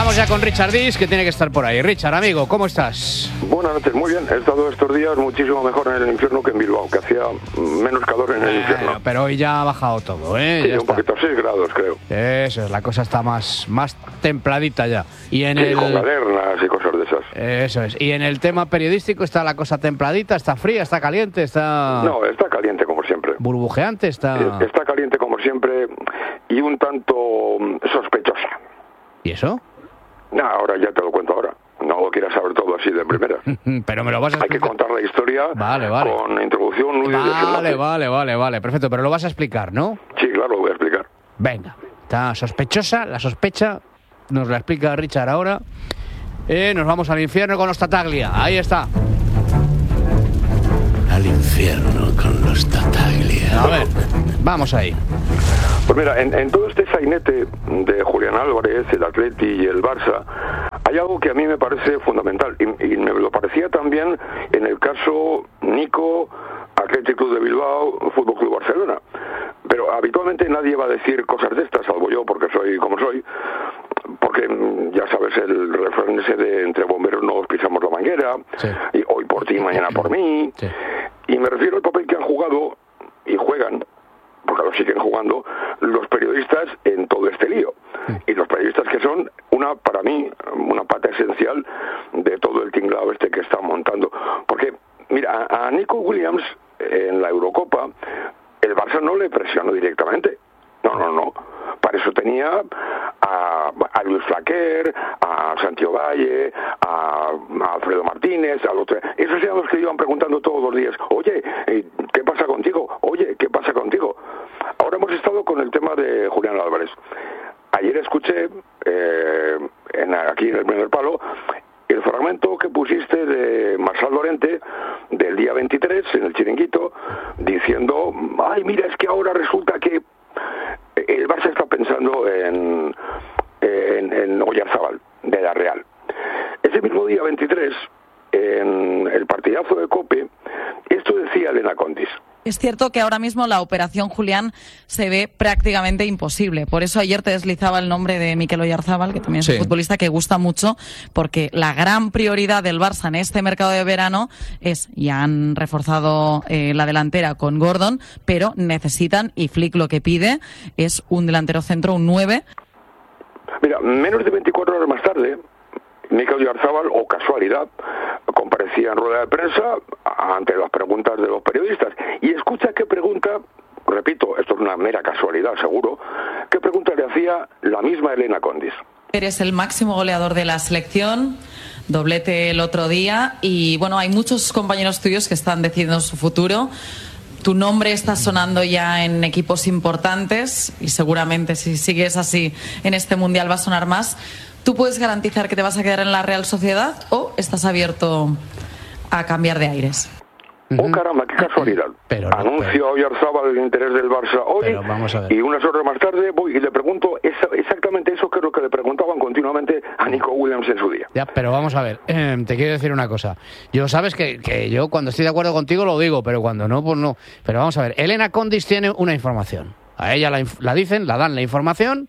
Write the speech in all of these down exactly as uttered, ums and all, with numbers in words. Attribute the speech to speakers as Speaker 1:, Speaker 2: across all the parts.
Speaker 1: Vamos ya con Richard Diz, que tiene que estar por ahí. Richard, amigo, ¿cómo estás?
Speaker 2: Buenas noches, muy bien. He estado estos días muchísimo mejor en el infierno que en Bilbao, que hacía menos calor en el
Speaker 1: bueno,
Speaker 2: infierno.
Speaker 1: Pero hoy ya ha bajado todo, ¿eh?
Speaker 2: Sí,
Speaker 1: ya
Speaker 2: un
Speaker 1: está.
Speaker 2: poquito, seis grados, creo.
Speaker 1: Eso es, la cosa está más, más templadita ya. Y en
Speaker 2: Sí,
Speaker 1: el...
Speaker 2: con galernas y cosas de esas.
Speaker 1: Eso es. Y en el tema periodístico está la cosa templadita, está fría, está caliente, está...
Speaker 2: No, está caliente como siempre.
Speaker 1: burbujeante, está...
Speaker 2: Está caliente como siempre y un tanto sospechosa.
Speaker 1: ¿Y eso?
Speaker 2: No, ahora ya te lo cuento ahora. No lo quieras saber todo así de primera.
Speaker 1: Pero me lo vas a
Speaker 2: Hay que
Speaker 1: explicar.
Speaker 2: contar la historia
Speaker 1: Vale, vale.
Speaker 2: con introducción, nudo y
Speaker 1: Vale,
Speaker 2: desenlace.
Speaker 1: vale, vale, vale. Perfecto, pero lo vas a explicar, ¿no?
Speaker 2: Sí, claro, lo voy a explicar.
Speaker 1: Venga. Está sospechosa, la sospecha. Nos la explica Richard ahora. Eh, nos vamos al infierno con los Tataglia. Ahí está.
Speaker 3: Al infierno con los Tataglia.
Speaker 1: A ver, vamos ahí.
Speaker 2: Pues mira, en, en todo este sainete de Julián Álvarez, el Atleti y el Barça, hay algo que a mí me parece fundamental, y, y me lo parecía también en el caso Nico, Athletic Club de Bilbao, Fútbol Club Barcelona. Pero habitualmente nadie va a decir cosas de estas, salvo yo, porque soy como soy, porque ya sabes el refrán ese de entre bomberos no pisamos la manguera,
Speaker 1: Sí.
Speaker 2: y hoy por ti, mañana por mí,
Speaker 1: Sí.
Speaker 2: y me refiero al papel que han jugado y juegan, porque lo siguen jugando, los periodistas en todo este lío. Y los periodistas que son, una para mí, una pata esencial de todo el tinglado este que están montando. Porque, mira, a, a Nico Williams en la Eurocopa, el Barça no le presionó directamente. No, no, no. Para eso tenía a, a Luis Flaquer, a Santiago Valle, a, a Alfredo Martínez, al otro. Esos eran los que iban preguntando todos los días, oye, ¿qué pasa contigo? Oye, ¿qué pasa contigo? Ahora hemos estado con el tema de Julián Álvarez. Ayer escuché, eh, en, aquí en el primer palo, el fragmento que pusiste de Marçal Llorente del día veintitrés en el Chiringuito, diciendo, ay, mira, es que ahora resulta que el Barça está pensando en, en, en Oyarzábal, de la Real. Ese mismo día veintitrés, en el partidazo de COPE, esto decía Elena Condis.
Speaker 4: Es cierto que ahora mismo la operación Julián se ve prácticamente imposible. Por eso ayer te deslizaba el nombre de Mikel Oyarzábal, que también es
Speaker 1: Sí.
Speaker 4: un futbolista que gusta mucho, porque la gran prioridad del Barça en este mercado de verano es, ya han reforzado eh, la delantera con Gordon, pero necesitan, y Flick lo que pide, es un delantero centro, un nueve.
Speaker 2: Mira, menos de veinticuatro horas más tarde, Mikel Oyarzábal, o casualidad, comparecía en rueda de prensa ante las preguntas de los periodistas. Y escucha qué pregunta, repito, esto es una mera casualidad seguro, qué pregunta le hacía la misma Elena Condis.
Speaker 4: Eres el máximo goleador de la selección, doblete el otro día, y bueno, hay muchos compañeros tuyos que están decidiendo su futuro. Tu nombre está sonando ya en equipos importantes y seguramente si sigues así en este Mundial va a sonar más. ¿Tú puedes garantizar que te vas a quedar en la Real Sociedad o estás abierto a cambiar de aires?
Speaker 2: Oh, caramba, qué casualidad.
Speaker 1: Pero no,
Speaker 2: Anuncio
Speaker 1: pero-
Speaker 2: a Oyarzábal el interés del Barça hoy,
Speaker 1: Pero vamos a ver.
Speaker 2: y unas horas más tarde voy y le pregunto esa- exactamente eso que es lo que le preguntaban continuamente a Nico Williams en su día.
Speaker 1: Ya, pero vamos a ver, eh, te quiero decir una cosa. Yo sabes que, que yo cuando estoy de acuerdo contigo lo digo, pero cuando no, pues no. Pero vamos a ver, Elena Condis tiene una información. A ella la, inf- la dicen, la dan la información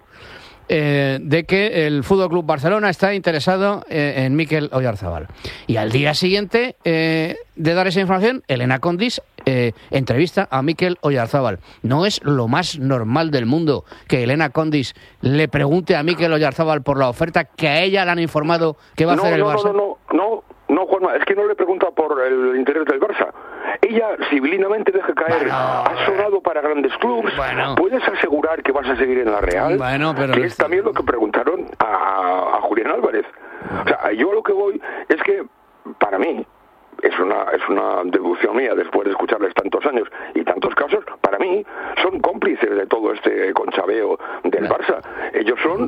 Speaker 1: eh, de que el Fútbol Club Barcelona está interesado eh, en Mikel Oyarzábal. Y al día siguiente eh, de dar esa información, Elena Condis eh, entrevista a Mikel Oyarzábal. No es lo más normal del mundo que Elena Condis le pregunte a Mikel Oyarzábal por la oferta que a ella le han informado que va a
Speaker 2: no,
Speaker 1: hacer el
Speaker 2: no,
Speaker 1: Barça.
Speaker 2: no, no, no, no, Juanma, es que no le pregunta por el interés del Barça. Ella civilinamente deja caer,
Speaker 1: Bueno,
Speaker 2: has sonado para grandes clubes,
Speaker 1: Bueno.
Speaker 2: ¿puedes asegurar que vas a seguir en la Real?
Speaker 1: Bueno, pero-
Speaker 2: Que es también lo que preguntaron a, a Julián Álvarez. O sea, yo a lo que voy es que, para mí, es una es una deducción mía después de escucharles tantos años y tantos casos, para mí son cómplices de todo este conchabeo del Barça. Ellos son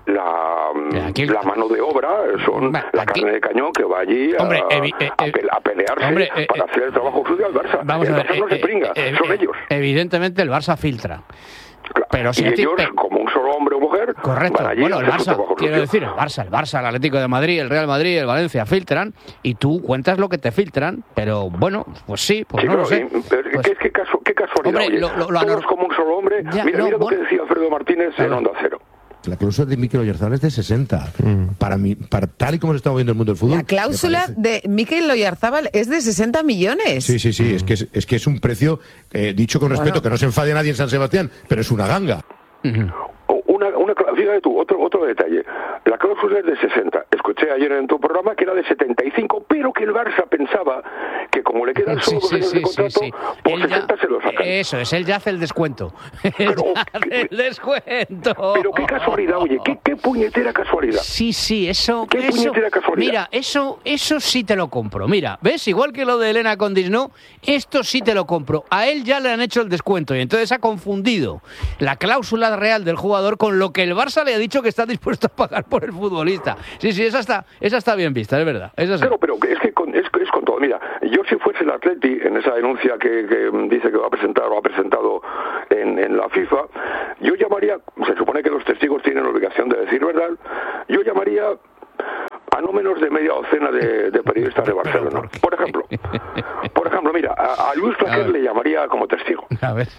Speaker 2: la,
Speaker 1: Aquí-
Speaker 2: la mano de obra, son
Speaker 1: Bah,
Speaker 2: la
Speaker 1: aquí-
Speaker 2: carne de cañón que va allí a,
Speaker 1: Hombre, evi- eh,
Speaker 2: a
Speaker 1: eh,
Speaker 2: pe- a pelearse
Speaker 1: hombre, eh,
Speaker 2: para
Speaker 1: eh,
Speaker 2: hacer el trabajo sucio al Barça.
Speaker 1: Vamos
Speaker 2: el
Speaker 1: a ver,
Speaker 2: Barça no
Speaker 1: eh,
Speaker 2: se
Speaker 1: eh,
Speaker 2: pringa,
Speaker 1: eh,
Speaker 2: son
Speaker 1: eh,
Speaker 2: ellos.
Speaker 1: Evidentemente el Barça filtra.
Speaker 2: Claro.
Speaker 1: Pero si
Speaker 2: y
Speaker 1: a ti-
Speaker 2: ellos,
Speaker 1: eh,
Speaker 2: como un solo hombre o mujer,
Speaker 1: Correcto.
Speaker 2: van allí
Speaker 1: Bueno,
Speaker 2: a
Speaker 1: el
Speaker 2: hacer su
Speaker 1: Barça,
Speaker 2: trabajo
Speaker 1: quiero
Speaker 2: sucio.
Speaker 1: decir, el Barça, el Barça, el Atlético de Madrid, el Real Madrid, el Valencia filtran y tú cuentas lo que te filtran, pero bueno, pues sí, pues
Speaker 2: Sí,
Speaker 1: no lo
Speaker 2: claro,
Speaker 1: sé.
Speaker 2: y- pero
Speaker 1: Pues-
Speaker 2: ¿qué, qué, casu- qué casualidad,
Speaker 1: Hombre,
Speaker 2: oye,
Speaker 1: lo- lo- lo
Speaker 2: todos
Speaker 1: anor-
Speaker 2: como un solo hombre.
Speaker 1: Ya,
Speaker 2: mira,
Speaker 1: no,
Speaker 2: mira lo
Speaker 1: bueno.
Speaker 2: que decía Alfredo Martínez en
Speaker 1: Claro.
Speaker 2: Onda Cero.
Speaker 5: La cláusula de Mikel Oyarzabal es de sesenta. Mm. Para mí, para tal y como se está moviendo el mundo del fútbol.
Speaker 6: La cláusula de Mikel Oyarzabal es de sesenta millones.
Speaker 5: Sí, sí, sí. Mm. Es, que es, es que es un precio, eh, dicho con respeto, bueno, que no se enfade nadie en San Sebastián, pero es una ganga.
Speaker 2: Uh-huh. Una, una, fíjate tú, otro, otro detalle. La cláusula es de sesenta. Escuché ayer en tu programa que era de setenta y cinco, pero que el Barça pensaba que como le quedan solo
Speaker 1: sí,
Speaker 2: dos
Speaker 1: sí,
Speaker 2: años
Speaker 1: sí,
Speaker 2: de contrato,
Speaker 1: sí, sí.
Speaker 2: por sesenta ya, se lo sacan.
Speaker 1: Eso es, él ya hace el descuento. Pero, hace el descuento.
Speaker 2: Pero qué casualidad, oye, qué, qué puñetera casualidad.
Speaker 1: Sí, sí, eso...
Speaker 2: Qué
Speaker 1: eso,
Speaker 2: puñetera casualidad.
Speaker 1: Mira, eso, eso sí te lo compro. Mira, ¿ves? Igual que lo de Elena Condis, no, esto sí te lo compro. A él ya le han hecho el descuento y entonces ha confundido la cláusula real del jugador con lo que el Barça le ha dicho que está dispuesto a pagar por el futbolista. Sí, sí, esa está, esa está bien vista, es verdad. Esa sí.
Speaker 2: Claro, pero es que con, es, es con todo. Mira, yo si fuese el Atleti, en esa denuncia que, que dice que va a presentar o ha presentado en, en la FIFA, yo llamaría, se supone que los testigos tienen la obligación de decir verdad, yo llamaría a no menos de media docena de, de periodistas de Barcelona. Por ejemplo, por ejemplo, mira, a, a Luis Flaquer le llamaría como testigo.
Speaker 1: A ver.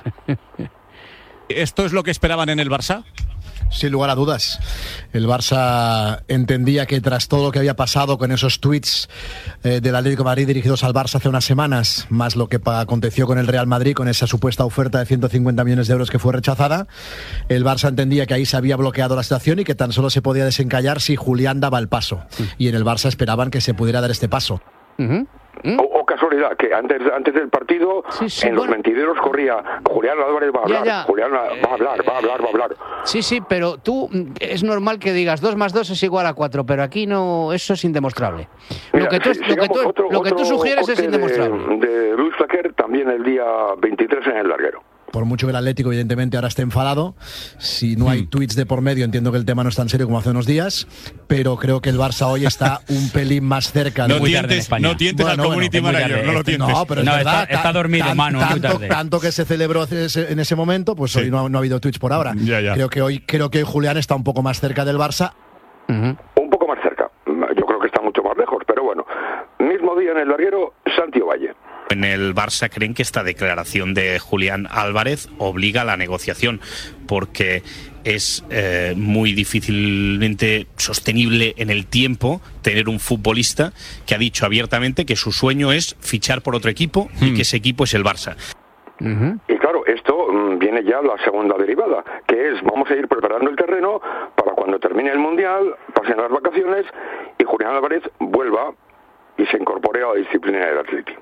Speaker 7: ¿Esto es lo que esperaban en el Barça?
Speaker 8: Sin lugar a dudas. El Barça entendía que tras todo lo que había pasado con esos tuits eh, del Atlético de Madrid dirigidos al Barça hace unas semanas, más lo que aconteció con el Real Madrid, con esa supuesta oferta de ciento cincuenta millones de euros que fue rechazada, el Barça entendía que ahí se había bloqueado la situación y que tan solo se podía desencallar si Julián daba el paso. Y en el Barça esperaban que se pudiera dar este paso.
Speaker 1: Uh-huh. ¿Mm?
Speaker 2: O, o casualidad, que antes antes del partido
Speaker 1: sí, sí,
Speaker 2: en
Speaker 1: bueno.
Speaker 2: los mentideros corría Julián Álvarez va a hablar,
Speaker 1: ya, ya.
Speaker 2: Julián va a hablar, va a hablar, va a hablar.
Speaker 1: Sí, sí, pero tú, es normal que digas dos más dos es igual a cuatro, pero aquí no, eso es indemostrable.
Speaker 2: Mira,
Speaker 1: lo que tú,
Speaker 2: si,
Speaker 1: lo que tú,
Speaker 2: otro,
Speaker 1: lo que tú
Speaker 2: otro
Speaker 1: sugieres es indemostrable.
Speaker 2: De, de Luis Flaquer también el día veintitrés en el larguero.
Speaker 8: Por mucho que el Atlético evidentemente ahora esté enfadado, si no hay tuits de por medio, entiendo que el tema no es tan serio como hace unos días, pero creo que el Barça hoy está un pelín más cerca.
Speaker 7: No
Speaker 8: de...
Speaker 7: tientes, no tientes bueno, al community bueno, manager, no lo tientes.
Speaker 8: No, pero es
Speaker 9: no,
Speaker 8: verdad,
Speaker 9: está, está dormido,
Speaker 8: tan,
Speaker 9: Manu,
Speaker 8: tanto,
Speaker 9: muy tarde.
Speaker 8: tanto que se celebró en ese momento, pues sí. hoy no, no ha habido tuits por ahora.
Speaker 7: Ya, ya.
Speaker 8: Creo que hoy creo que hoy Julián está un poco más cerca del Barça.
Speaker 2: Uh-huh. Un poco más cerca. Yo creo que está mucho más lejos, pero bueno. Mismo día en el larguero, Santi Ovalle.
Speaker 10: En el Barça creen que esta declaración de Julián Álvarez obliga a la negociación porque es eh, muy difícilmente sostenible en el tiempo tener un futbolista que ha dicho abiertamente que su sueño es fichar por otro equipo mm. y que ese equipo es el Barça.
Speaker 2: Uh-huh. Y claro, esto mmm, viene ya la segunda derivada, que es vamos a ir preparando el terreno para cuando termine el Mundial, pasen las vacaciones y Julián Álvarez vuelva y se incorpore a la disciplina del Atlético.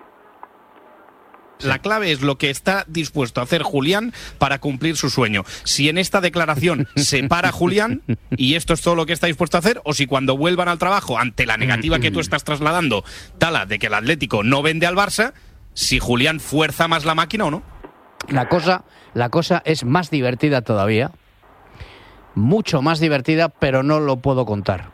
Speaker 10: La clave es lo que está dispuesto a hacer Julián para cumplir su sueño. Si en esta declaración se para Julián y esto es todo lo que está dispuesto a hacer, o si cuando vuelvan al trabajo, ante la negativa que tú estás trasladando, Tala, de que el Atlético no vende al Barça, si Julián fuerza más la máquina o no.
Speaker 1: La cosa, la cosa es más divertida todavía, mucho más divertida, pero no lo puedo contar.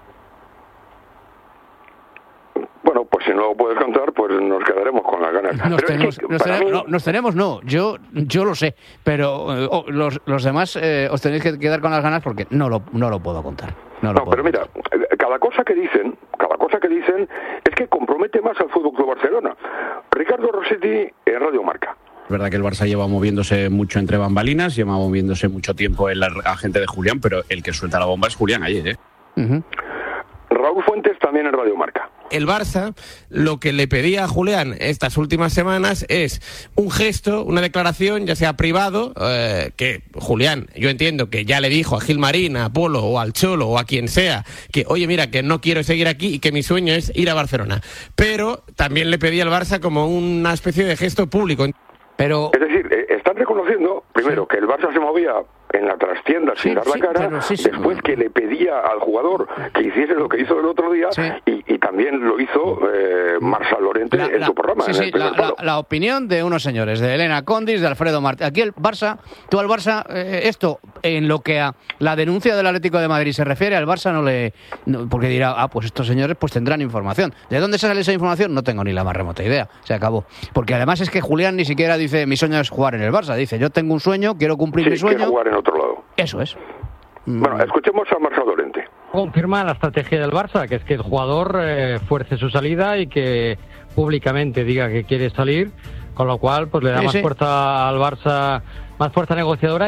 Speaker 2: Bueno, pues si no lo puedes contar, pues nos quedaremos con las ganas.
Speaker 1: Nos,
Speaker 2: pero
Speaker 1: tenemos,
Speaker 2: es que,
Speaker 1: nos, tenemos,
Speaker 2: mí...
Speaker 1: no, nos tenemos, no, yo, yo lo sé, pero eh, oh, los, los demás eh, os tenéis que quedar con las ganas porque no lo, no lo puedo contar. No, lo
Speaker 2: no
Speaker 1: puedo
Speaker 2: pero mira,
Speaker 1: contar.
Speaker 2: cada cosa que dicen, cada cosa que dicen es que compromete más al Fútbol Club Barcelona. Ricardo Rossetti en Radio Marca.
Speaker 11: Es verdad que el Barça lleva moviéndose mucho entre bambalinas, lleva moviéndose mucho tiempo el agente de Julián, pero el que suelta la bomba es Julián ayer, ¿eh?
Speaker 1: Uh-huh.
Speaker 2: Raúl Fuentes también en Radio Marca.
Speaker 12: El Barça lo que le pedía a Julián estas últimas semanas es un gesto, una declaración, ya sea privado, eh, que Julián, yo entiendo que ya le dijo a Gilmarín, a Polo o al Cholo o a quien sea, que oye, mira, que no quiero seguir aquí y que mi sueño es ir a Barcelona. Pero también le pedía al Barça como una especie de gesto público.
Speaker 1: Pero...
Speaker 2: Es decir, eh, están reconociendo, primero, sí. que el Barça se movía en la trastienda sí, sin dar
Speaker 1: sí,
Speaker 2: la cara,
Speaker 1: sí, sí,
Speaker 2: después
Speaker 1: sí.
Speaker 2: que le pedía al jugador que hiciese lo que hizo el otro día
Speaker 1: sí.
Speaker 2: y, y también lo hizo eh, Marçal Lorente la, en
Speaker 1: la,
Speaker 2: su programa.
Speaker 1: Sí,
Speaker 2: en
Speaker 1: sí,
Speaker 2: el
Speaker 1: la, la, la opinión de unos señores, de Elena Condis, de Alfredo Martín. Aquí el Barça, tú al Barça, eh, esto, en lo que a la denuncia del Atlético de Madrid se refiere, al Barça no le... No, porque dirá, ah, pues estos señores pues tendrán información. ¿De dónde sale esa información? No tengo ni la más remota idea. Se acabó. Porque además es que Julián ni siquiera dice, mi sueño es jugar en el Barça. Dice, yo tengo un sueño, quiero cumplir
Speaker 2: sí,
Speaker 1: mi sueño.
Speaker 2: Quiero jugar en otro lado.
Speaker 1: Eso es.
Speaker 2: Bueno, escuchemos a Marçal Lorente.
Speaker 13: Confirma la estrategia del Barça, que es que el jugador eh, fuerce su salida y que públicamente diga que quiere salir, con lo cual pues le da
Speaker 1: sí,
Speaker 13: más
Speaker 1: sí.
Speaker 13: fuerza al Barça, más fuerza negociadora.
Speaker 1: Sí,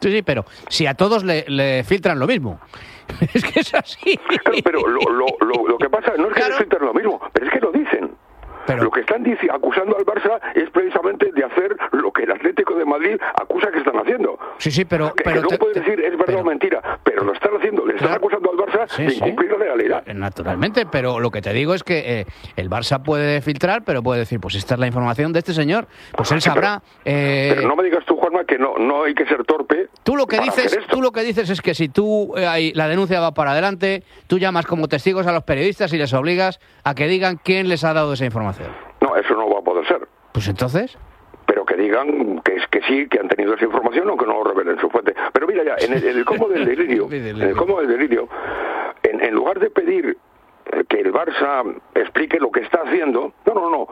Speaker 1: Sí, sí, pero si a todos le, le filtran lo mismo. Es que es así.
Speaker 2: Claro, pero lo, lo, lo, lo que pasa no es que claro. les filtran lo mismo, pero es que lo dicen. Pero... Lo que están dic- acusando al Barça es precisamente de hacer lo que el Atlético de Madrid acusa que están haciendo.
Speaker 1: Sí, sí, pero...
Speaker 2: Que,
Speaker 1: pero
Speaker 2: que no
Speaker 1: te,
Speaker 2: puedes
Speaker 1: te,
Speaker 2: decir es verdad
Speaker 1: pero,
Speaker 2: o mentira, pero lo están haciendo, le están claro. acusando al Barça sí, de incumplir sí. la realidad.
Speaker 1: Naturalmente, pero lo que te digo es que eh, el Barça puede filtrar, pero puede decir, pues esta es la información de este señor, pues él sabrá...
Speaker 2: Pero,
Speaker 1: eh...
Speaker 2: pero no me digas tú, Juanma, que no, no hay que ser torpe.
Speaker 1: Tú lo que dices, tú lo que dices es que si tú eh, la denuncia va para adelante, tú llamas como testigos a los periodistas y les obligas a que digan quién les ha dado esa información.
Speaker 2: No, eso no va a poder ser.
Speaker 1: Pues entonces...
Speaker 2: Pero que digan que es que sí, que han tenido esa información o que no revelen su fuente. Pero mira ya, en el, en el combo del delirio, en el combo del delirio, en, en lugar de pedir que el Barça explique lo que está haciendo, no, no, no.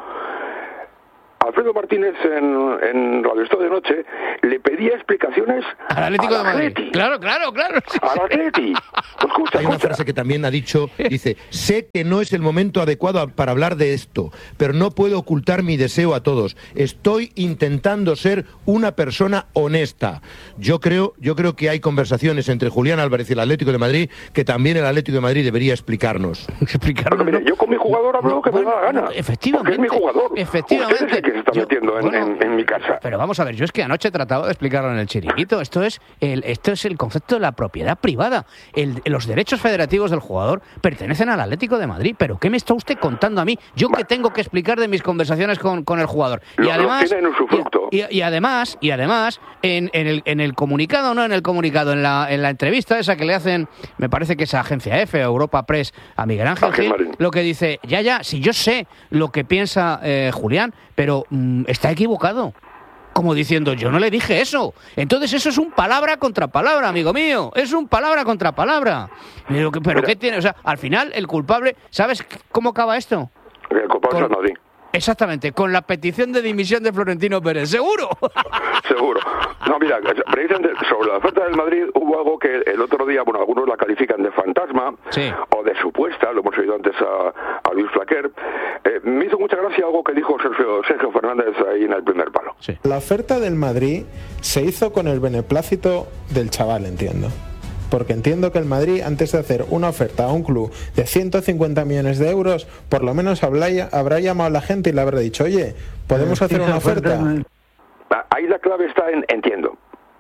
Speaker 2: Alfredo Martínez en, en Radio Estadio de Noche le pedía explicaciones
Speaker 1: al Atlético
Speaker 2: al
Speaker 1: de Madrid.
Speaker 2: Atleti.
Speaker 1: Claro, claro, claro. Sí.
Speaker 2: Al Atleti. Escucha,
Speaker 5: Hay una frase que también ha dicho, dice, sé que no es el momento adecuado para hablar de esto, pero no puedo ocultar mi deseo a todos. Estoy intentando ser una persona honesta. Yo creo, yo creo que hay conversaciones entre Julián Álvarez y el Atlético de Madrid que también el Atlético de Madrid debería explicarnos.
Speaker 1: Explicarnos.
Speaker 2: Mire, yo con mi jugador hablo lo que bueno, me da la gana.
Speaker 1: Efectivamente.
Speaker 2: Porque es mi jugador.
Speaker 1: Efectivamente.
Speaker 2: Usted es el que se está
Speaker 1: yo,
Speaker 2: metiendo en,
Speaker 1: bueno,
Speaker 2: en, en mi casa.
Speaker 1: Pero vamos a ver, yo es que anoche he tratado de explicarlo en el chiringuito. Esto es el, esto es el concepto de la propiedad privada. El, los derechos federativos del jugador pertenecen al Atlético de Madrid. ¿Pero qué me está usted contando a mí? ¿Yo qué tengo que explicar de mis conversaciones con, con el jugador?
Speaker 2: Lo,
Speaker 1: y además,
Speaker 2: tiene en usufructo.
Speaker 1: Y, y, y además, y además en, en, el, en el comunicado, no en el comunicado, en la, en la entrevista esa que le hacen, me parece que es Agencia F o Europa Press a Miguel Ángel Gil, lo que dice, ya, ya, si yo sé lo que piensa eh, Julián, pero mmm, está equivocado. Como diciendo, yo no le dije eso. Entonces eso es un palabra contra palabra, amigo mío. Es un palabra contra palabra. Pero, pero ¿qué tiene? O sea, al final el culpable, ¿sabes cómo acaba esto?
Speaker 2: El culpable es Madrid.
Speaker 1: Exactamente, con la petición de dimisión de Florentino Pérez, ¿seguro?
Speaker 2: Seguro. No, mira, precisamente sobre la oferta del Madrid hubo algo que el otro día, bueno, algunos la califican de fantasma
Speaker 1: sí.
Speaker 2: o de supuesta, lo hemos oído antes a, a Luis Flaquer. Eh, me hizo mucha gracia algo que dijo Sergio, Sergio Fernández ahí en el primer palo.
Speaker 9: Sí. La oferta del Madrid se hizo con el beneplácito del chaval, entiendo. Porque entiendo que el Madrid, antes de hacer una oferta a un club de ciento cincuenta millones de euros, por lo menos habrá, habrá llamado a la gente y le habrá dicho, oye, ¿podemos hacer una oferta?
Speaker 2: Ahí la clave está en entiendo.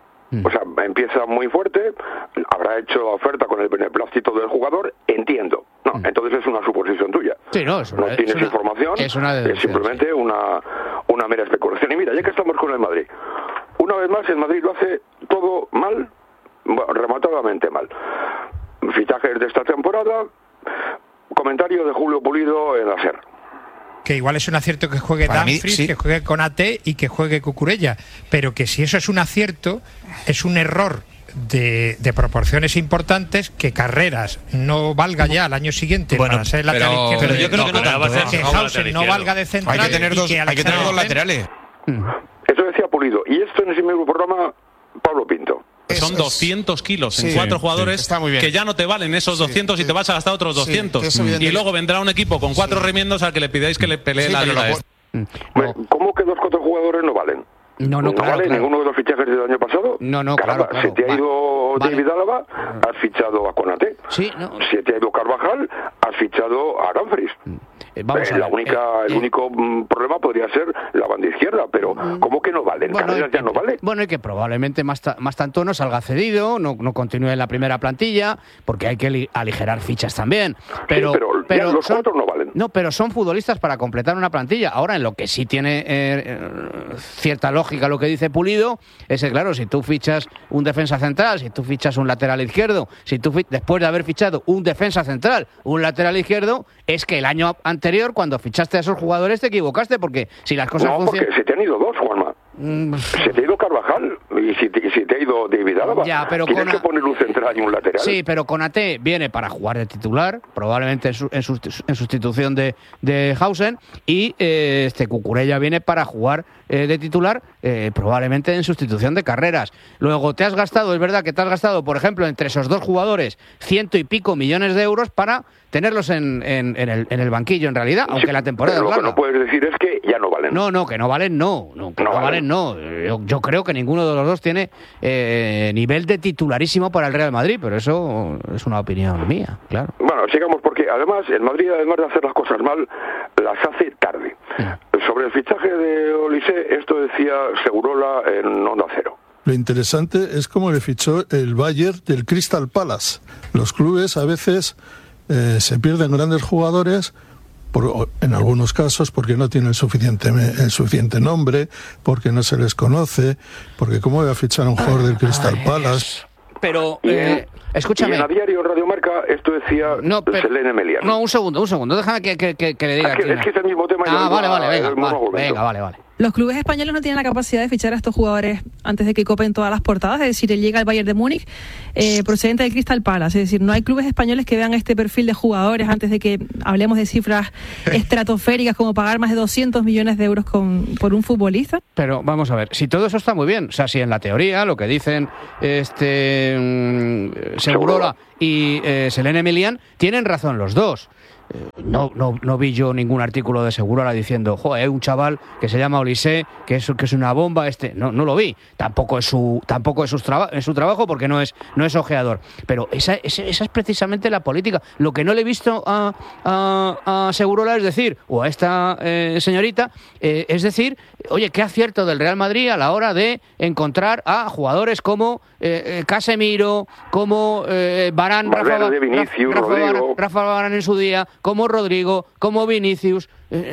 Speaker 2: O sea, empieza muy fuerte, habrá hecho la oferta con el beneplácito del jugador, entiendo. No, entonces es una suposición tuya.
Speaker 1: Sí, no, es una,
Speaker 2: no tienes
Speaker 1: es una,
Speaker 2: información,
Speaker 1: es, una
Speaker 2: es simplemente una, una mera especulación. Y mira, ya que estamos con el Madrid, una vez más el Madrid lo hace todo mal, bueno, rematadamente mal. Fichajes de esta temporada, comentario de Julio Pulido en la SER.
Speaker 14: Que igual es un acierto que juegue Dumfries, sí. que juegue Konaté y que juegue Cucurella, pero que si eso es un acierto, es un error de, de proporciones importantes que Carreras no valga ya al año siguiente bueno, para ser lateral
Speaker 15: pero,
Speaker 14: izquierdo.
Speaker 15: Pero yo creo que no, que,
Speaker 14: tanto, ¿eh? que Hausen no valga de central.
Speaker 15: Hay que tener dos,
Speaker 14: y que
Speaker 15: hay que tener dos laterales.
Speaker 2: Eso decía Pulido. Y esto en ese mismo programa, Pablo Pinto.
Speaker 7: Son doscientos kilos
Speaker 15: sí,
Speaker 7: en cuatro
Speaker 15: sí,
Speaker 7: jubueno,
Speaker 15: sí.
Speaker 7: que ya no te valen esos doscientos sí, y te vas a gastar otros doscientos. Sí, y luego vendrá un equipo con cuatro sí. remiendos al que le pidáis que le pelee sí, la liga.
Speaker 2: No. ¿Cómo que dos cuatro jugadores no valen?
Speaker 1: No, no,
Speaker 2: ¿No
Speaker 1: claro,
Speaker 2: vale
Speaker 1: claro.
Speaker 2: ninguno de los fichajes del año pasado?
Speaker 1: No, no,
Speaker 2: Caramba,
Speaker 1: claro, claro.
Speaker 2: Si te ha ido
Speaker 1: vale.
Speaker 2: David Álava, has fichado a Konaté.
Speaker 1: Sí, no.
Speaker 2: Si te ha ido Carvajal, has fichado a Dumfries.
Speaker 1: Eh, vamos
Speaker 2: eh,
Speaker 1: a
Speaker 2: la
Speaker 1: ver,
Speaker 2: única,
Speaker 1: eh,
Speaker 2: el
Speaker 1: eh,
Speaker 2: único mm, problema podría ser la banda izquierda, pero ¿cómo que no valen?
Speaker 1: Bueno,
Speaker 2: Carreras ya no vale.
Speaker 1: Bueno, y que probablemente más, ta, más tanto no salga cedido, no, no continúe en la primera plantilla, porque hay que li, aligerar fichas también. Pero,
Speaker 2: sí, pero,
Speaker 1: pero
Speaker 2: los
Speaker 1: son,
Speaker 2: cuatro no valen.
Speaker 1: No, pero son futbolistas para completar una plantilla. Ahora, en lo que sí tiene eh, cierta lógica lo que dice Pulido, es que, claro, si tú fichas un defensa central, si tú fichas un lateral izquierdo, si tú después de haber fichado un defensa central, un lateral izquierdo, es que el año anterior, cuando fichaste a esos jugadores, te equivocaste, porque si las cosas
Speaker 2: no,
Speaker 1: funcionan...
Speaker 2: porque se te han ido dos, Juanma. Mm. Se te ha ido Carvajal y si te, si te ha ido David Álava.
Speaker 1: Ya, pero
Speaker 2: tienes
Speaker 1: con
Speaker 2: que poner un central y un lateral.
Speaker 1: Sí, pero Konaté viene para jugar de titular, probablemente en, su, en, su, en sustitución de, de Hausen, y eh, este Cucurella viene para jugar eh, de titular eh, probablemente en sustitución de Carreras. Luego te has gastado, es verdad que te has gastado, por ejemplo, entre esos dos jugadores ciento y pico millones de euros para tenerlos en, en, en, el, en el banquillo, en realidad, aunque
Speaker 2: sí,
Speaker 1: la temporada
Speaker 2: pero
Speaker 1: es
Speaker 2: lo
Speaker 1: larga.
Speaker 2: que no puedes decir es que ya no valen.
Speaker 1: No, no, que no valen, no. no que no, no valen, no. Yo, yo creo que ninguno de los dos tiene eh, nivel de titularísimo para el Real Madrid, pero eso es una opinión mía, claro.
Speaker 2: Bueno, sigamos porque además el Madrid, además de hacer las cosas mal, las hace tarde. Sí. Sobre el fichaje de Olise, esto decía Segurola en Onda Cero.
Speaker 15: Lo interesante es cómo le fichó el Bayern del Crystal Palace. Los clubes a veces eh, se pierden grandes jugadores, por, en algunos casos porque no tienen el suficiente, el suficiente nombre, porque no se les conoce, porque cómo voy a fichar a un jugador del Crystal Palace.
Speaker 1: Pero, eh, escúchame.
Speaker 2: Y en a diario en Radio Marca esto decía
Speaker 1: no, pero,
Speaker 2: Selene Emeliano.
Speaker 1: No, un segundo, un segundo. Déjame que, que, que, que le diga.
Speaker 2: Es que, es que es el mismo tema.
Speaker 1: Ah, vale, vale, venga, vale, venga, vale, vale.
Speaker 16: Los clubes españoles no tienen la capacidad de fichar a estos jugadores antes de que copen todas las portadas, es decir, él llega al Bayern de Múnich eh, procedente del Crystal Palace, es decir, no hay clubes españoles que vean este perfil de jugadores antes de que hablemos de cifras estratosféricas como pagar más de doscientos millones de euros con, por un futbolista.
Speaker 1: Pero vamos a ver, si todo eso está muy bien, o sea, si en la teoría lo que dicen este um, Segurola y eh, Selene Emelian tienen razón los dos. No, no, no vi yo ningún artículo de Segurola diciendo, joder, hay un chaval que se llama Olise, que es, que es una bomba, este, no, no lo vi. Tampoco es su, tampoco es su, traba, es su trabajo porque no es, no es ojeador. Pero esa, esa, esa es precisamente la política. Lo que no le he visto a, a, a Segurola es decir, o a esta eh, señorita, eh, es decir, oye, qué acierto del Real Madrid a la hora de encontrar a jugadores como eh, Casemiro, como eh, Varane, Rafa,
Speaker 2: Valverde, Vinicius,
Speaker 1: Rafa,
Speaker 2: Rodrigo.
Speaker 1: Rafa Varane en su día, como Rodrigo, como Vinicius,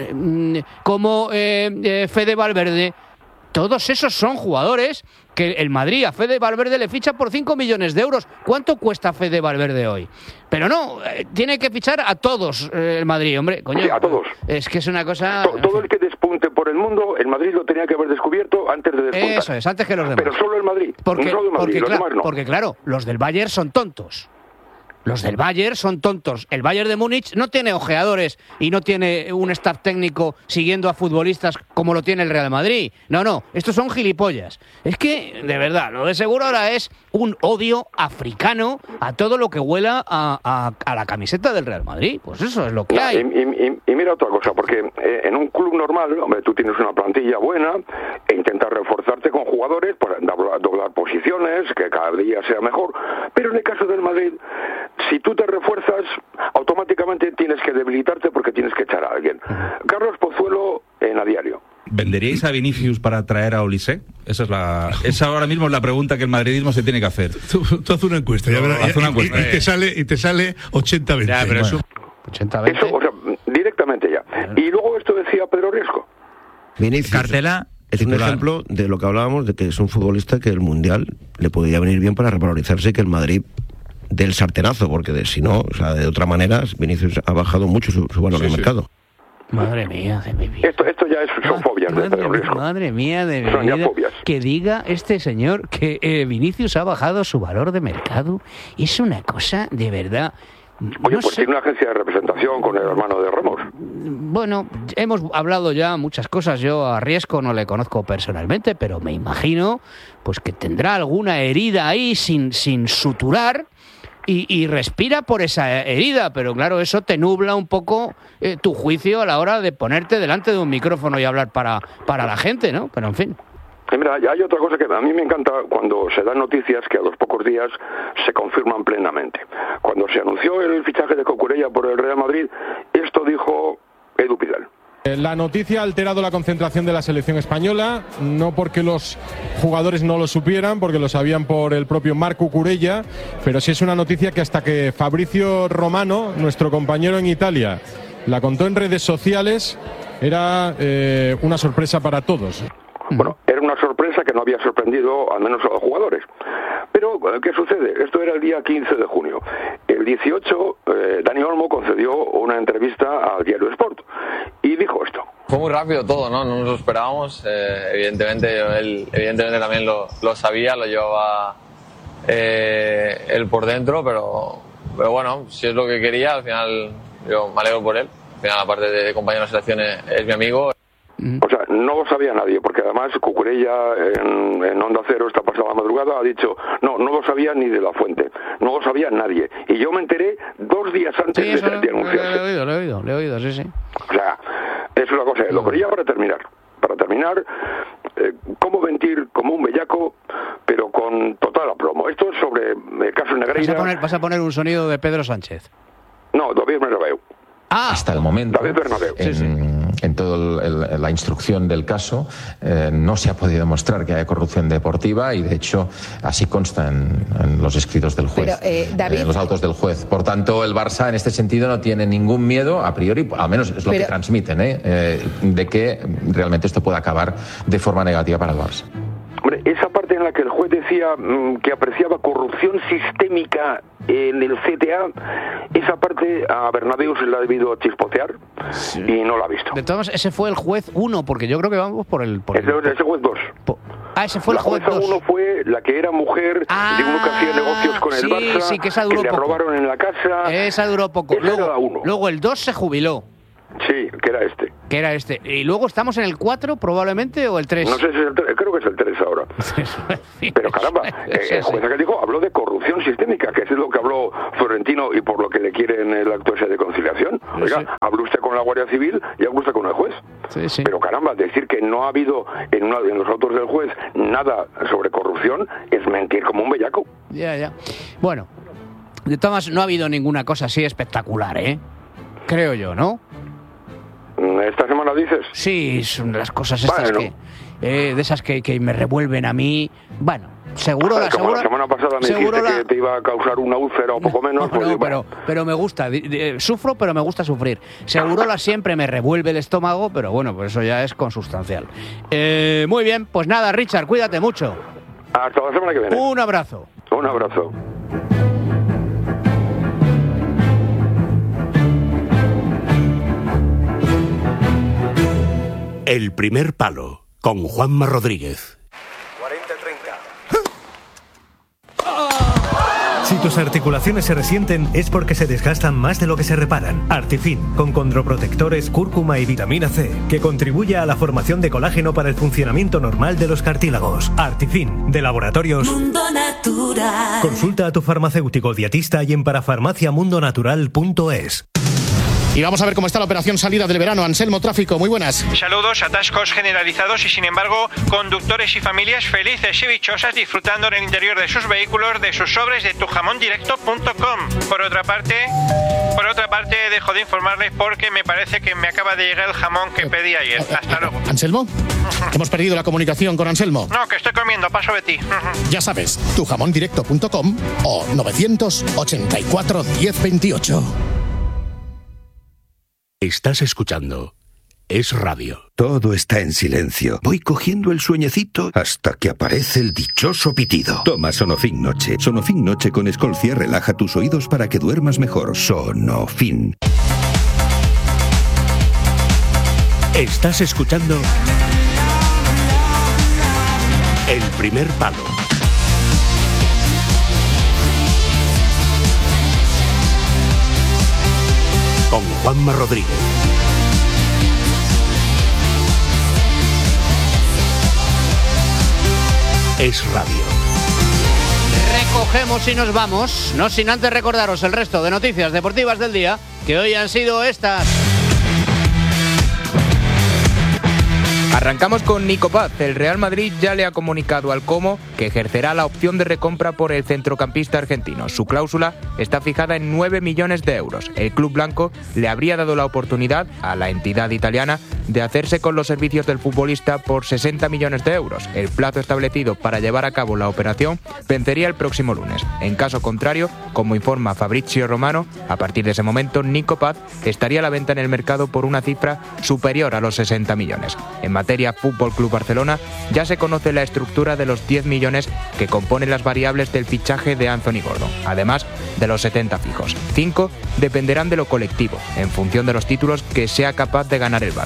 Speaker 1: eh, como eh, eh, Fede Valverde. Todos esos son jugadores que el Madrid a Fede Valverde le ficha por cinco millones de euros. ¿Cuánto cuesta Fede Valverde hoy? Pero no, eh, tiene que fichar a todos eh, el Madrid, hombre. Coño,
Speaker 2: sí, a todos.
Speaker 1: Es que es una cosa...
Speaker 2: Todo, todo el que despunte por el mundo, el Madrid lo tenía que haber descubierto antes de despuntar.
Speaker 1: Eso es, antes que los demás.
Speaker 2: Pero solo el Madrid.
Speaker 1: Porque,
Speaker 2: solo el Madrid,
Speaker 1: porque,
Speaker 2: los
Speaker 1: claro,
Speaker 2: demás no.
Speaker 1: porque claro, los del Bayern son tontos. Los del Bayern son tontos. El Bayern de Múnich no tiene ojeadores y no tiene un staff técnico siguiendo a futbolistas como lo tiene el Real Madrid. No, no, estos son gilipollas. Es que, de verdad, lo de seguro ahora es un odio africano a todo lo que huela a, a, a la camiseta del Real Madrid. Pues eso es lo que hay.
Speaker 2: Y, y, y, y mira otra cosa, porque eh, en un club normal, hombre, tú tienes una plantilla buena e intentas reforzarte con jugadores para doblar, doblar posiciones, que cada día sea mejor. Pero en el caso del Madrid, si tú te refuerzas, automáticamente tienes que debilitarte porque tienes que echar a alguien. Carlos Pozuelo en A Diario.
Speaker 17: ¿Venderíais a Vinicius para traer a Olise? Esa es la, esa ahora mismo es la pregunta que el madridismo se tiene que hacer.
Speaker 18: Tú, tú haz una encuesta, ya verás, haz una encuesta. Y, y, te sale y te sale ochenta veinte.
Speaker 1: Ya, pero bueno, eso, ochenta veinte.
Speaker 2: Eso, o sea, directamente ya. Y luego esto decía Pedro Riesco.
Speaker 19: Vinicius.
Speaker 20: Cartela
Speaker 19: es un ejemplo de lo que hablábamos, de que es un futbolista que el Mundial le podría venir bien para revalorizarse y que el Madrid del sartenazo, porque de, si no, o sea, de otra manera, Vinicius ha bajado mucho su, su valor sí, de sí. mercado.
Speaker 1: Madre mía de mi vida.
Speaker 2: Esto, esto ya es, son madre, fobias de Pedro Riesco.
Speaker 1: Madre mía de mi vida. Que diga este señor que eh, Vinicius ha bajado su valor de mercado. Es una cosa de verdad.
Speaker 2: Oye,
Speaker 1: no
Speaker 2: pues
Speaker 1: sé.
Speaker 2: tiene una agencia de representación con el hermano de Ramos.
Speaker 1: Bueno, hemos hablado ya muchas cosas. Yo a Riesco no le conozco personalmente, pero me imagino pues que tendrá alguna herida ahí sin, sin suturar. Y, y respira por esa herida, pero claro, eso te nubla un poco eh, tu juicio a la hora de ponerte delante de un micrófono y hablar para, para la gente, ¿no? Pero en fin.
Speaker 2: Y mira, hay otra cosa que a mí me encanta cuando se dan noticias que a los pocos días se confirman plenamente. Cuando se anunció el fichaje de Cucurella por el Real Madrid, esto dijo Edu Pidal.
Speaker 21: La noticia ha alterado la concentración de la selección española, no porque los jugadores no lo supieran, porque lo sabían por el propio Marc Cucurella, pero sí es una noticia que hasta que Fabrizio Romano, nuestro compañero en Italia, la contó en redes sociales, era eh, una sorpresa para todos.
Speaker 2: Bueno, era una sorpresa que no había sorprendido al menos a los jugadores. Pero, ¿qué sucede? Esto era el día quince de junio. El dieciocho, eh, Dani Olmo concedió una entrevista al diario Sport y dijo esto.
Speaker 22: Fue muy rápido todo, ¿no? No nos lo esperábamos. Eh, evidentemente, él evidentemente también lo, lo sabía, lo llevaba eh, él por dentro, pero, pero bueno, si es lo que quería, al final yo me alegro por él. Al final, aparte de compañero de selección, es mi amigo.
Speaker 2: O sea, no lo sabía nadie, porque además Cucurella en, en Onda Cero esta pasada madrugada ha dicho, no, no lo sabía ni de la fuente, no lo sabía nadie. Y yo me enteré dos días antes
Speaker 1: sí,
Speaker 2: de,
Speaker 1: eso,
Speaker 2: de anunciarse.
Speaker 1: Le he oído, le he oído, le he oído, sí, sí.
Speaker 2: O sea, es una cosa. Lo quería para terminar. Para terminar, eh, cómo mentir como un bellaco, pero con total aplomo. Esto es sobre el caso Negreira.
Speaker 1: ¿Vas a poner, vas a poner un sonido de Pedro Sánchez?
Speaker 2: No, David Bernabéu.
Speaker 1: Ah.
Speaker 3: Hasta el momento,
Speaker 2: David Bernabéu.
Speaker 3: en,
Speaker 2: Sí, sí.
Speaker 3: en toda la instrucción del caso, eh, no se ha podido demostrar que haya corrupción deportiva y, de hecho, así consta en, en los escritos del juez,
Speaker 6: Pero, eh, David-
Speaker 3: en los autos del juez. Por tanto, el Barça, en este sentido, no tiene ningún miedo, a priori, al menos es lo
Speaker 6: Pero-
Speaker 3: que transmiten, ¿eh? Eh, de que realmente esto pueda acabar de forma negativa para el Barça.
Speaker 2: Hombre, esa parte en la que el juez decía mmm, que apreciaba corrupción sistémica en el C T A, esa parte a Bernabéu se la ha debido chispotear y no la ha visto.
Speaker 1: De todos modos, ese fue el juez uno, porque yo creo que vamos por el... Por el...
Speaker 2: Ese, ese juez dos.
Speaker 1: Ah, ese fue
Speaker 2: la
Speaker 1: el juez
Speaker 2: jueza
Speaker 1: dos.
Speaker 2: uno fue la que era mujer
Speaker 1: ah,
Speaker 2: de uno que hacía negocios con el
Speaker 1: sí,
Speaker 2: Barça,
Speaker 1: sí, que esa duró
Speaker 2: le
Speaker 1: poco.
Speaker 2: robaron en la casa.
Speaker 1: Esa duró poco.
Speaker 2: Esa
Speaker 1: Luego,
Speaker 2: era la uno.
Speaker 1: luego el dos se jubiló.
Speaker 2: Sí, que era este.
Speaker 1: Que era este. Y luego estamos en el cuatro probablemente o el tres.
Speaker 2: No sé si es el tres, creo que es el tres ahora. Pero caramba, eh, el juez que dijo habló de corrupción sistémica, que es lo que habló Florentino y por lo que le quieren el acto ese de conciliación. Oiga, sí. Habló usted con la Guardia Civil y habló usted con el juez.
Speaker 1: Sí, sí.
Speaker 2: Pero caramba, decir que no ha habido en, una, en los autos del juez nada sobre corrupción es mentir como un bellaco.
Speaker 1: Ya, ya. Bueno, de todas no ha habido ninguna cosa así espectacular, ¿eh? Creo yo, ¿no?
Speaker 2: ¿Esta semana dices?
Speaker 1: Sí, son las cosas estas
Speaker 2: bueno.
Speaker 1: que... Eh, de esas que, que me revuelven a mí. Bueno, seguro...
Speaker 2: Ver,
Speaker 1: la,
Speaker 2: como
Speaker 1: seguro,
Speaker 2: la semana pasada me dijiste
Speaker 1: la...
Speaker 2: que te iba a causar una úlcera o poco menos.
Speaker 1: No,
Speaker 2: pues,
Speaker 1: no,
Speaker 2: bueno.
Speaker 1: pero, pero me gusta. Sufro, pero me gusta sufrir. Segurola siempre me revuelve el estómago, pero bueno, pues eso ya es consustancial. Eh, muy bien, pues nada, Richard, cuídate mucho.
Speaker 2: Hasta la semana que viene.
Speaker 1: Un abrazo.
Speaker 2: Un abrazo.
Speaker 20: El primer palo, con Juanma Rodríguez.
Speaker 23: cuarenta treinta.
Speaker 24: Si tus articulaciones se resienten es porque se desgastan más de lo que se reparan. Artifin, con condroprotectores, cúrcuma y vitamina C, que contribuye a la formación de colágeno para el funcionamiento normal de los cartílagos. Artifin, de Laboratorios
Speaker 25: Mundo Natural.
Speaker 24: Consulta a tu farmacéutico dietista y en parafarmaciamundonatural punto es.
Speaker 26: Y vamos a ver cómo está la operación salida del verano. Anselmo, tráfico, muy buenas.
Speaker 27: Saludos, atascos generalizados y sin embargo conductores y familias felices y dichosas disfrutando en el interior de sus vehículos de sus sobres de tu jamón directo punto com. Por otra parte, por otra parte dejo de informarles porque me parece que me acaba de llegar el jamón que pedí ayer. Hasta luego.
Speaker 26: ¿Anselmo? Hemos perdido la comunicación con Anselmo.
Speaker 27: No, que estoy comiendo, paso de ti.
Speaker 26: Ya sabes, tu jamón directo punto com o novecientos ochenta y cuatro diez veintiocho.
Speaker 20: Estás escuchando Es Radio.
Speaker 28: Todo está en silencio. Voy cogiendo el sueñecito hasta que aparece el dichoso pitido. Toma Sonofin Noche. Sonofin Noche con Escolcia relaja tus oídos para que duermas mejor. Sonofin.
Speaker 20: Estás escuchando El primer palo. Con Juanma Rodríguez. Es Radio.
Speaker 1: Recogemos y nos vamos, no sin antes recordaros el resto de noticias deportivas del día, que hoy han sido estas.
Speaker 29: Arrancamos con Nico Paz. El Real Madrid ya le ha comunicado al Como que ejercerá la opción de recompra por el centrocampista argentino. Su cláusula está fijada en nueve millones de euros. El club blanco le habría dado la oportunidad a la entidad italiana de hacerse con los servicios del futbolista por sesenta millones de euros. El plazo establecido para llevar a cabo la operación vencería el próximo lunes. En caso contrario, como informa Fabrizio Romano, a partir de ese momento Nico Paz estaría a la venta en el mercado por una cifra superior a los sesenta millones. En materia Fútbol Club Barcelona, ya se conoce la estructura de los diez millones que componen las variables del fichaje de Anthony Gordon, además de los setenta fijos. cinco dependerán de lo colectivo, en función de los títulos que sea capaz de ganar el Barça.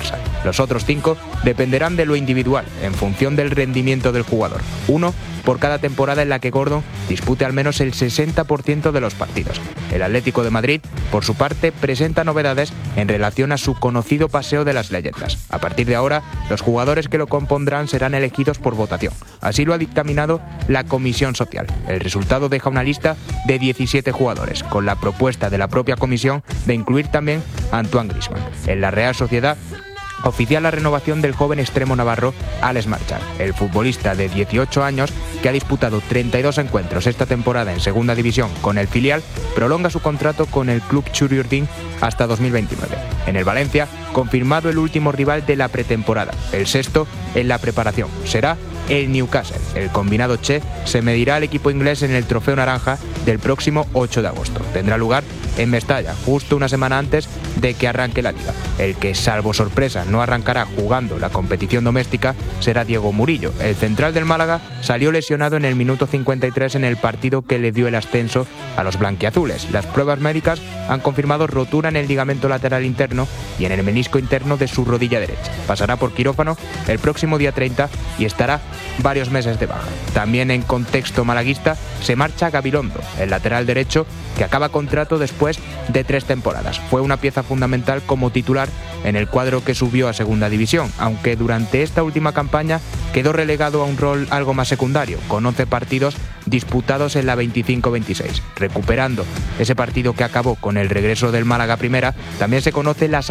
Speaker 29: Los otros cinco dependerán de lo individual, en función del rendimiento del jugador. Uno por cada temporada en la que Gordon dispute al menos el sesenta por ciento de los partidos. El Atlético de Madrid, por su parte, presenta novedades en relación a su conocido paseo de las leyendas. A partir de ahora, los jugadores que lo compondrán serán elegidos por votación. Así lo ha dictaminado la Comisión Social. El resultado deja una lista de diecisiete jugadores, con la propuesta de la propia comisión de incluir también a Antoine Griezmann. En la Real Sociedad oficial la renovación del joven extremo navarro Alex Marchal. El futbolista de dieciocho años, que ha disputado treinta y dos encuentros esta temporada en segunda división con el filial, prolonga su contrato con el club Churiurdin hasta dos mil veintinueve. En el Valencia, confirmado el último rival de la pretemporada, el sexto en la preparación, será el Newcastle. El combinado Che se medirá al equipo inglés en el Trofeo Naranja del próximo ocho de agosto. Tendrá lugar en Mestalla, justo una semana antes de que arranque la Liga. El que, salvo sorpresa, no arrancará jugando la competición doméstica será Diego Murillo. El central del Málaga salió lesionado en el minuto cincuenta y tres en el partido que le dio el ascenso a los blanquiazules. Las pruebas médicas han confirmado rotura en el ligamento lateral interno y en el menisco interno de su rodilla derecha. Pasará por quirófano el próximo día treinta y estará varios meses de baja. También en contexto malaguista se marcha Gabilondo, el lateral derecho, que acaba contrato después de tres temporadas. Fue una pieza fundamental como titular en el cuadro que subió a segunda división, aunque durante esta última campaña quedó relegado a un rol algo más secundario, con once partidos disputados en la veinticinco veintiséis. Recuperando ese partido que acabó con el regreso del Málaga a primera, también se conoce la